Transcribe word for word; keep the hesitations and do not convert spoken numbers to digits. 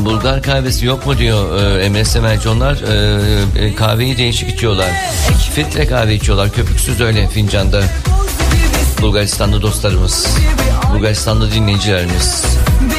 Bulgar kahvesi yok mu diyor e, Emre Semerci. Onlar e, e, kahveyi değişik içiyorlar. Filtre kahve içiyorlar, köpüksüz öyle fincanda. Bulgaristanlı dostlarımız, Bulgaristanlı dinleyicilerimiz.